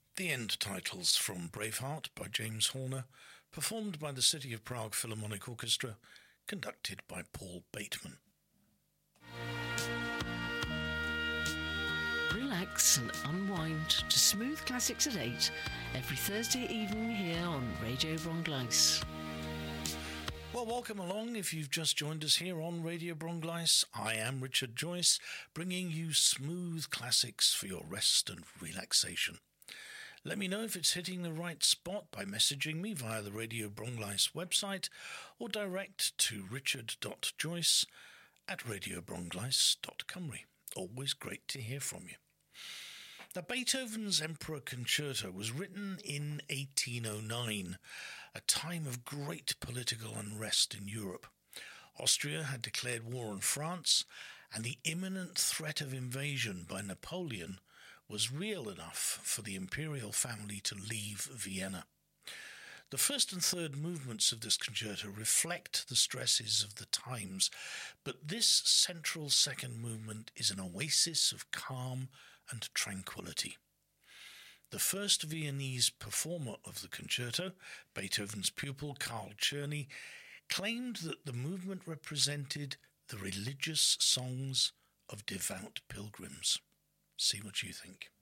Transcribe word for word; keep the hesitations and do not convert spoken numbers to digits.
The end titles from Braveheart by James Horner, performed by the City of Prague Philharmonic Orchestra, conducted by Paul Bateman. Relax and unwind to Smooth Classics at eight every Thursday evening here on Radio Brongleis. Well, welcome along if you've just joined us here on Radio Brongleis. I am Richard Joyce, bringing you smooth classics for your rest and relaxation. Let me know if it's hitting the right spot by messaging me via the Radio Brongleis website or direct to richard.joyce at radiobrongleis dot cymru. Always great to hear from you. Now, Beethoven's Emperor Concerto was written in eighteen oh nine, a time of great political unrest in Europe. Austria had declared war on France, and the imminent threat of invasion by Napoleon was real enough for the imperial family to leave Vienna. The first and third movements of this concerto reflect the stresses of the times, but this central second movement is an oasis of calm and tranquility. The first Viennese performer of the concerto, Beethoven's pupil Carl Czerny, claimed that the movement represented the religious songs of devout pilgrims. See what you think.